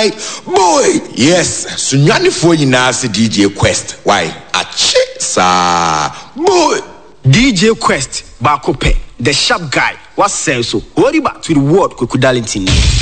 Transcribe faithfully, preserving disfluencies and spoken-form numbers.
like, boy, yes, Sunyani for you now, D J Quest. Why? A chick, sir, boy. D J Quest, Bakope, the sharp guy. What sense so? Worry back to the word Kukudalintin.